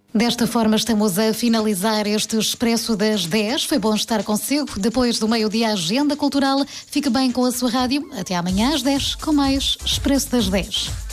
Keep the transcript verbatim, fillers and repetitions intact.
Desta forma estamos a finalizar este Expresso das dez. Foi bom estar consigo. Depois do meio-dia, Agenda Cultural. Fique bem com a sua rádio. Até amanhã às dez com mais Expresso das dez.